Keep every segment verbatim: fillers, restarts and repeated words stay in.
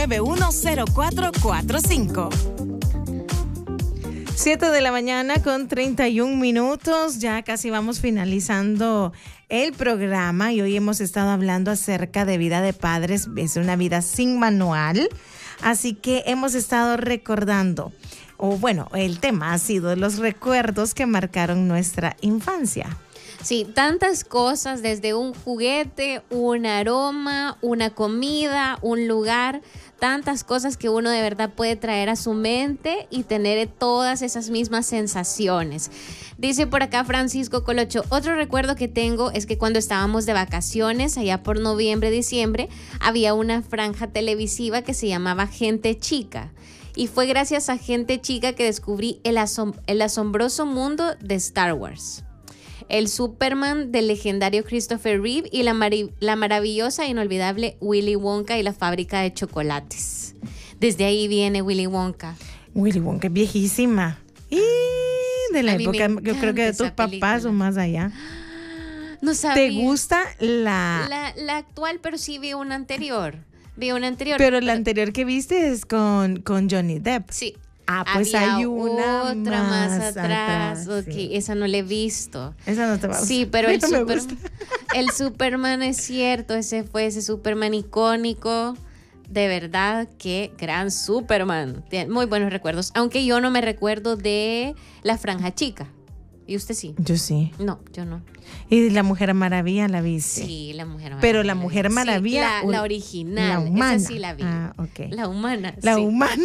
nueve uno cero cuatro cuatro cinco. siete de la mañana con treinta y un minutos, ya casi vamos finalizando el programa y hoy hemos estado hablando acerca de vida de padres, es una vida sin manual, así que hemos estado recordando, o bueno, el tema ha sido los recuerdos que marcaron nuestra infancia. Sí, tantas cosas, desde un juguete, un aroma, una comida, un lugar, tantas cosas que uno de verdad puede traer a su mente y tener todas esas mismas sensaciones. Dice por acá Francisco Colocho, otro recuerdo que tengo es que cuando estábamos de vacaciones, allá por noviembre, diciembre, había una franja televisiva que se llamaba Gente Chica. Y fue gracias a Gente Chica que descubrí el, asom- el asombroso mundo de Star Wars. El Superman del legendario Christopher Reeve y la, mari- la maravillosa e inolvidable Willy Wonka y la fábrica de chocolates. Desde ahí viene Willy Wonka. Willy Wonka es viejísima. Y de la época, yo creo que de tus papás o más allá. No sabía. ¿Te gusta la... La, la actual, pero sí vi una anterior. Vi una anterior. Pero la anterior que viste es con, con Johnny Depp. Sí. Ah, pues había hay una otra más, más atrás. atrás Ok, sí. Esa no la he visto. Esa no te va a gustar. Sí, pero el, no super, el Superman es cierto. Ese fue ese Superman icónico. De verdad, qué gran Superman. Tiene muy buenos recuerdos. Aunque yo no me recuerdo de la Franja Chica. ¿Y usted sí? Yo sí. No, yo no. ¿Y la Mujer Maravilla la viste? Sí, la Mujer Maravilla. Pero la Mujer Maravilla... Sí, la, la original. La humana. Esa sí la vi. Ah, ok. La humana. La sí. humana.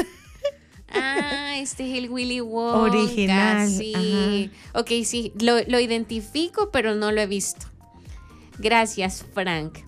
Ah, este es el Willy Wonka. Original. Sí. Ajá. Ok, sí, lo, lo identifico, pero no lo he visto. Gracias, Frank.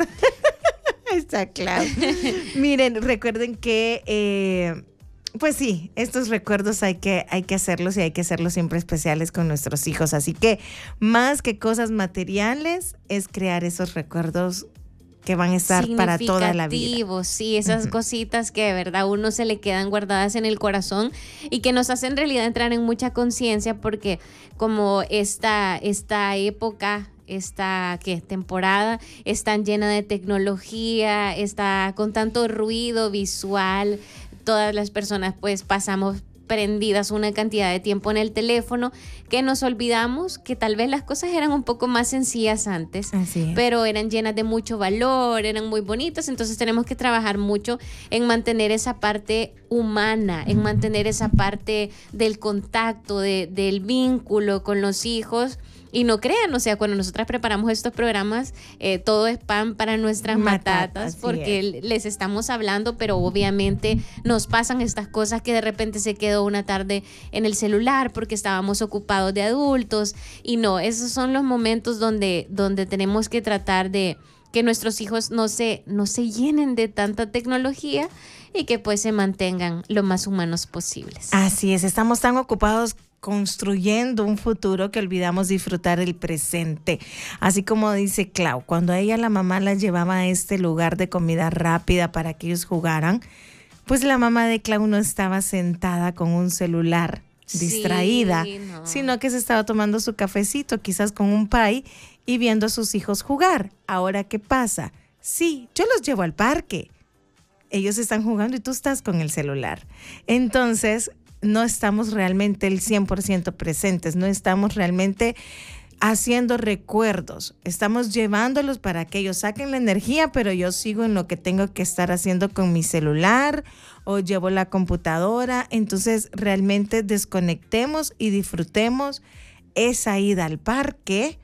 Está claro. Miren, recuerden que, eh, pues sí, estos recuerdos hay que, hay que hacerlos y hay que hacerlos siempre especiales con nuestros hijos. Así que más que cosas materiales, es crear esos recuerdos que van a estar para toda la vida. Sí, esas uh-huh. cositas que de verdad a uno se le quedan guardadas en el corazón y que nos hacen en realidad entrar en mucha conciencia, porque como esta, esta época, esta ¿qué? temporada es tan llena de tecnología, está con tanto ruido visual, todas las personas pues pasamos prendidas una cantidad de tiempo en el teléfono que nos olvidamos que tal vez las cosas eran un poco más sencillas antes, pero eran llenas de mucho valor, eran muy bonitas, entonces tenemos que trabajar mucho en mantener esa parte humana, en mantener esa parte del contacto, de, del vínculo con los hijos. Y no crean, o sea, cuando nosotras preparamos estos programas, eh, todo es pan para nuestras matatas, matatas porque es. les estamos hablando, pero obviamente nos pasan estas cosas que de repente se quedó una tarde en el celular porque estábamos ocupados de adultos. Y no, esos son los momentos donde, donde tenemos que tratar de que nuestros hijos no se, no se llenen de tanta tecnología y que pues se mantengan lo más humanos posibles. Así es, estamos tan ocupados construyendo un futuro que olvidamos disfrutar el presente. Así como dice Clau, cuando a ella la mamá la llevaba a este lugar de comida rápida para que ellos jugaran, pues la mamá de Clau no estaba sentada con un celular distraída, sí, no. sino que se estaba tomando su cafecito, quizás con un pie, y viendo a sus hijos jugar. Ahora, ¿qué pasa? Sí, yo los llevo al parque. Ellos están jugando y tú estás con el celular. Entonces, no estamos realmente el cien por ciento presentes, no estamos realmente haciendo recuerdos, estamos llevándolos para que ellos saquen la energía, pero yo sigo en lo que tengo que estar haciendo con mi celular o llevo la computadora. Entonces realmente desconectemos y disfrutemos esa ida al parque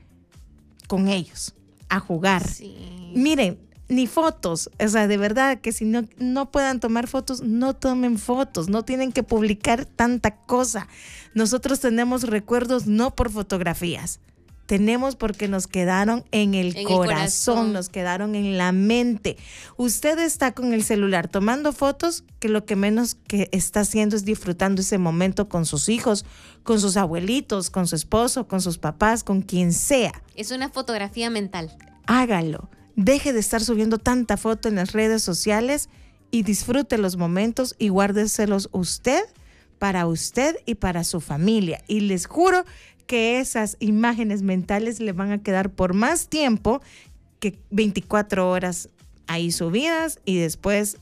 con ellos, a jugar. Sí. Miren, ni fotos, o sea, de verdad que si no, no puedan tomar fotos, no tomen fotos, no tienen que publicar tanta cosa. Nosotros tenemos recuerdos no por fotografías, tenemos porque nos quedaron en el, en corazón, el corazón, nos quedaron en la mente. Usted está con el celular tomando fotos, que lo que menos que está haciendo es disfrutando ese momento con sus hijos, con sus abuelitos, con su esposo, con sus papás, con quien sea. Es una fotografía mental. Hágalo. Deje de estar subiendo tanta foto en las redes sociales y disfrute los momentos y guárdeselos usted, para usted y para su familia. Y les juro que esas imágenes mentales le van a quedar por más tiempo que veinticuatro horas ahí subidas y después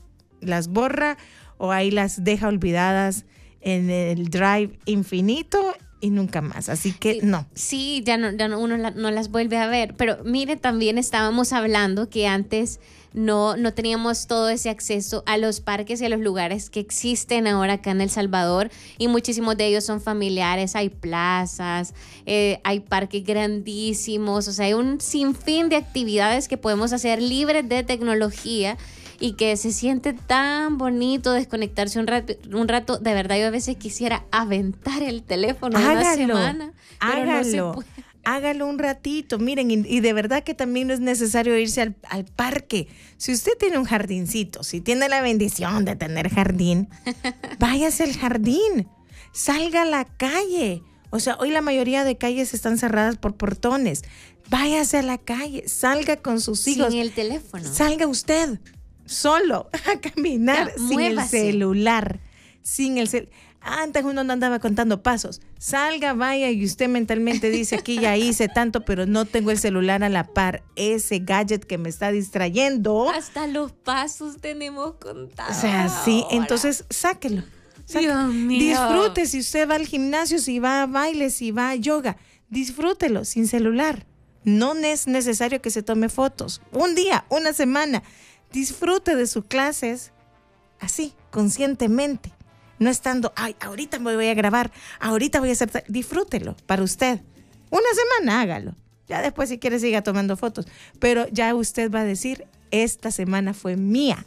las borra o ahí las deja olvidadas en el drive infinito y nunca más. Así que no. Sí, ya no, ya no uno la, no las vuelve a ver. Pero mire, también estábamos hablando que antes no, no teníamos todo ese acceso a los parques y a los lugares que existen ahora acá en El Salvador, y muchísimos de ellos son familiares. Hay plazas, eh, hay parques grandísimos, o sea, hay un sinfín de actividades que podemos hacer libres de tecnología y que se siente tan bonito desconectarse un rato, un rato. De verdad, yo a veces quisiera aventar el teléfono hágalo, una semana, pero hágalo. no se puede. Hágalo un ratito, miren, y, y de verdad que también no es necesario irse al, al parque. Si usted tiene un jardincito, si tiene la bendición de tener jardín, váyase al jardín, salga a la calle. O sea, hoy la mayoría de calles están cerradas por portones. Váyase a la calle, salga con sus hijos. Sin el teléfono. Salga usted, solo, a caminar, Ya, sin muévase. el celular. Sin el celular. Antes uno no andaba contando pasos. Salga, vaya, y usted mentalmente dice, aquí ya hice tanto, pero no tengo el celular a la par. Ese gadget que me está distrayendo. Hasta los pasos tenemos contados. O sea, sí, entonces sáquelo. sáquelo. Dios mío. Disfrute si usted va al gimnasio, si va a baile, si va a yoga. Disfrútelo sin celular. No es necesario que se tome fotos. Un día, una semana. Disfrute de sus clases así, conscientemente. No estando, ay, ahorita me voy a grabar, ahorita voy a hacer... Disfrútelo para usted. Una semana, hágalo. Ya después, si quiere, siga tomando fotos. Pero ya usted va a decir, esta semana fue mía,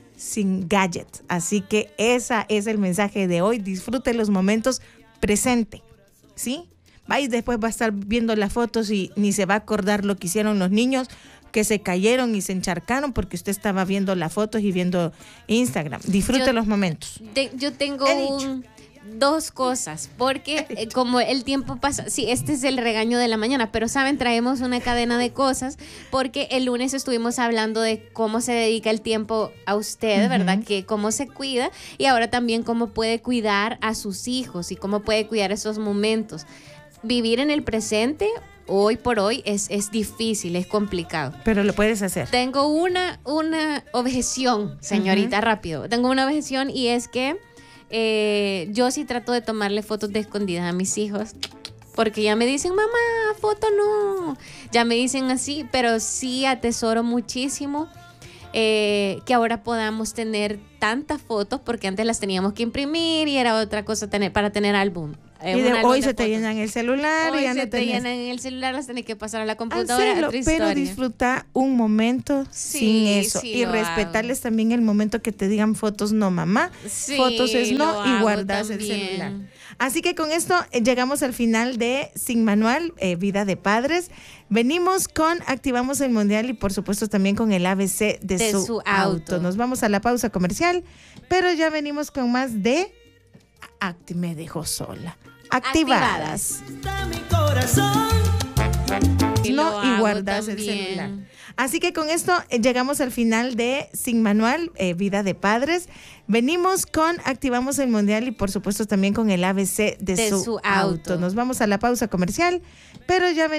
sin gadgets. Así que ese es el mensaje de hoy. Disfrute los momentos presente, ¿sí? Va y después va a estar viendo las fotos y ni se va a acordar lo que hicieron los niños, que se cayeron y se encharcaron porque usted estaba viendo las fotos y viendo Instagram. Disfrute Yo- los momentos. De- yo tengo He dicho. un- dos cosas, porque eh, como el tiempo pasa, sí, este es el regaño de la mañana, pero saben, traemos una cadena de cosas, porque el lunes estuvimos hablando de cómo se dedica el tiempo a usted, Ujú. ¿verdad? Que cómo se cuida, y ahora también cómo puede cuidar a sus hijos y cómo puede cuidar esos momentos. Vivir en el presente, hoy por hoy, es, es difícil, es complicado. Pero lo puedes hacer. Tengo una, una objeción, señorita, Ujú. rápido. Tengo una objeción, y es que eh, yo sí trato de tomarle fotos de escondidas a mis hijos. Porque ya me dicen, mamá, foto no. Ya me dicen así, pero sí atesoro muchísimo eh, que ahora podamos tener tantas fotos, porque antes las teníamos que imprimir y era otra cosa tener, para tener álbum. eh, Y un de- álbum hoy de se te fotos. llenan el celular Hoy y ya se no te tenés. llenan en el celular, las tenés que pasar a la computadora. Hacerlo, otra pero historia. disfrutar un momento Sí, sin eso. sí y lo respetarles también el momento que te digan fotos no, mamá. Sí, Fotos es no, lo y hago guardas el también. celular. Así que con esto eh, llegamos al final de Sin Manual, eh, Vida de Padres. Venimos con Activamos el Mundial y por supuesto también con el A B C de, De su, su auto. auto. Nos vamos a la pausa comercial, pero ya venimos con más de Acti me dejó sola. Activadas. Activadas. De mi corazón. Y No, lo y hago guardas el también. celular. Así que con esto eh, llegamos al final de Sin Manual, eh, Vida de Padres. Venimos con Activamos el Mundial y por supuesto también con el A B C de, De su, su auto. auto. Nos vamos a la pausa comercial, pero ya venimos.